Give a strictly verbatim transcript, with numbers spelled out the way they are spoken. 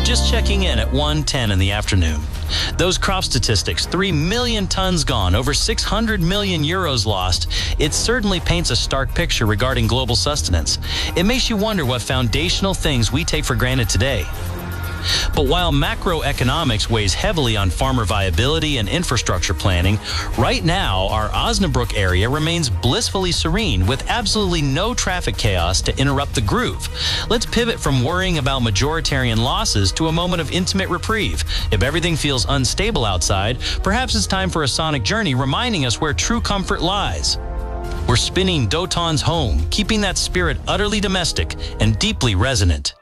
Just checking in at one ten in the afternoon. Those crop statistics, three million tons gone, over six hundred million euros lost, it certainly paints a stark picture regarding global sustenance. It makes you wonder what foundational things we take for granted today. But while macroeconomics weighs heavily on farmer viability and infrastructure planning, right now our Osnabrück area remains blissfully serene with absolutely no traffic chaos to interrupt the groove. Let's pivot from worrying about majoritarian losses to a moment of intimate reprieve. If everything feels unstable outside, perhaps it's time for a sonic journey reminding us where true comfort lies. We're spinning Doton's home, keeping that spirit utterly domestic and deeply resonant.